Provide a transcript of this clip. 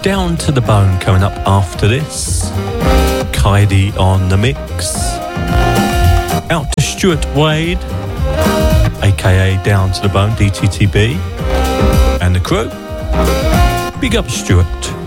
Down to the Bone coming up after this. Kaidi on the mix. Out to Stuart Wade, aka Down to the Bone, DTTB, and the crew. Big up Stuart.